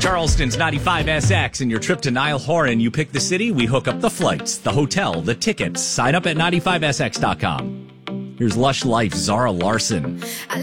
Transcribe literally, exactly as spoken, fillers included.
Charleston's ninety-five S X and your trip to Nile Horan. You pick the city, we hook up the flights, the hotel, the tickets. Sign up at ninety-five S X dot com. Here's Lush Life, Zara Larson.